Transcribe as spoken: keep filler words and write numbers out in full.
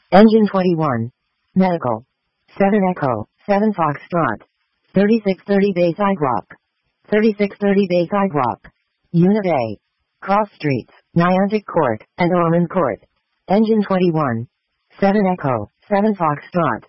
Engine twenty-one. Medical. seven Echo, seven Foxtrot. thirty-six thirty Bay Sidewalk. thirty-six thirty Bay Sidewalk. Unit A. Cross Streets, Niantic Court, and Ormond Court. Engine twenty-one. seven Echo, seven Foxtrot.